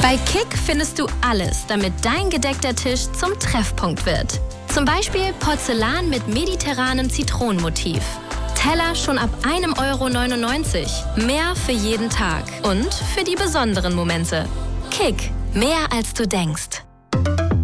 Bei Kick findest du alles, damit dein gedeckter Tisch zum Treffpunkt wird. Zum Beispiel Porzellan mit mediterranem Zitronenmotiv. Teller schon ab 1,99 €. Mehr für jeden Tag und für die besonderen Momente. Kick, mehr als du denkst.